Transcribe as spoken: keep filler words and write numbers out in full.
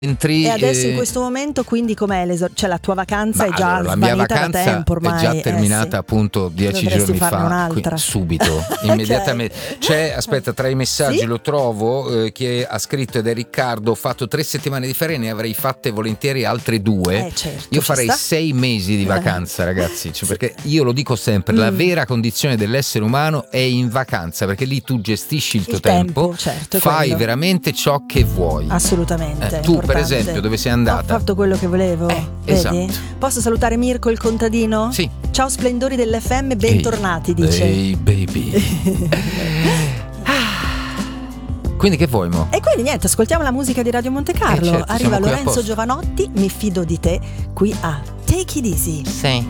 Entri, e adesso eh... in questo momento quindi com'è l'esor- cioè la tua vacanza Ma è già allora, la mia svanita vacanza da tempo ormai, è già terminata, eh sì. appunto dieci Dovresti giorni farne fa, un'altra. quindi subito, immediatamente. Okay. C'è, aspetta, tra i messaggi Sì? lo trovo, eh, che ha scritto, ed è Riccardo: ho fatto tre settimane di ferie, ne avrei fatte volentieri altre due. Eh certo, io ci farei sta. sei mesi di vacanza, ragazzi, cioè, perché io lo dico sempre, la Mm. vera condizione dell'essere umano è in vacanza, perché lì tu gestisci il tuo Il tempo, certo, è fai quello. veramente ciò che vuoi. Assolutamente. Eh, è tu per importante. esempio dove sei andata? Ho fatto quello che volevo. Eh, Vedi? esatto. Posso salutare Mirko il contadino? Sì. Ciao splendori dell'F M, bentornati, dice. Ehi baby. Quindi che vuoi mo? E quindi niente, ascoltiamo la musica di Radio Monte Carlo. Eh, certo, Arriva siamo qui Lorenzo apposta. Giovanotti, Mi fido di te, qui a Take It Easy. Sì.